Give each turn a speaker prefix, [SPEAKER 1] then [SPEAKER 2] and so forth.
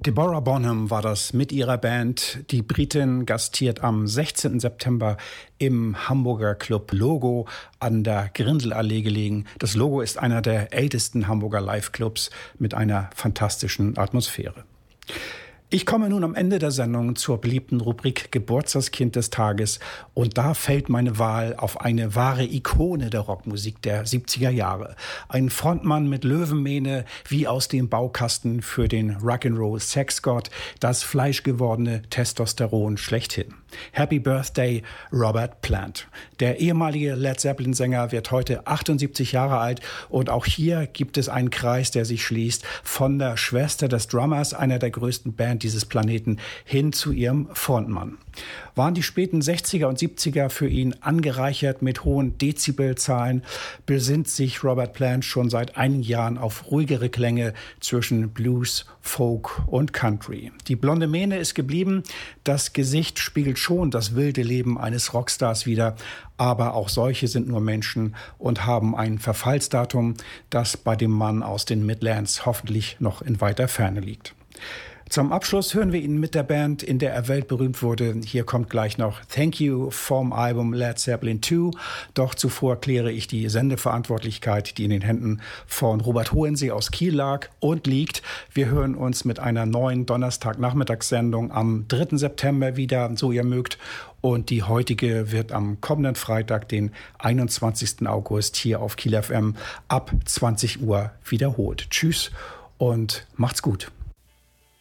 [SPEAKER 1] Deborah Bonham war das mit ihrer Band. Die Britin gastiert am 16. September im Hamburger Club Logo an der Grindelallee gelegen. Das Logo ist einer der ältesten Hamburger Live-Clubs mit einer fantastischen Atmosphäre. Ich komme nun am Ende der Sendung zur beliebten Rubrik Geburtstagskind des Tages und da fällt meine Wahl auf eine wahre Ikone der Rockmusik der 70er Jahre. Ein Frontmann mit Löwenmähne wie aus dem Baukasten für den Rock'n'Roll Sexgott, das fleischgewordene Testosteron schlechthin. Happy Birthday, Robert Plant. Der ehemalige Led Zeppelin-Sänger wird heute 78 Jahre alt und auch hier gibt es einen Kreis, der sich schließt von der Schwester des Drummers, einer der größten Band dieses Planeten, hin zu ihrem Frontmann. Waren die späten 60er und 70er für ihn angereichert mit hohen Dezibelzahlen, besinnt sich Robert Plant schon seit einigen Jahren auf ruhigere Klänge zwischen Blues, Folk und Country. Die blonde Mähne ist geblieben, das Gesicht spiegelt schon das wilde Leben eines Rockstars wider, aber auch solche sind nur Menschen und haben ein Verfallsdatum, das bei dem Mann aus den Midlands hoffentlich noch in weiter Ferne liegt. Zum Abschluss hören wir ihn mit der Band, in der er weltberühmt wurde. Hier kommt gleich noch Thank You vom Album Led Zeppelin 2. Doch zuvor kläre ich die Sendeverantwortlichkeit, die in den Händen von Robert Hohensee aus Kiel lag und liegt. Wir hören uns mit einer neuen Donnerstagnachmittagssendung am 3. September wieder, so ihr mögt. Und die heutige wird am kommenden Freitag, den 21. August, hier auf Kiel FM ab 20 Uhr wiederholt. Tschüss und macht's gut.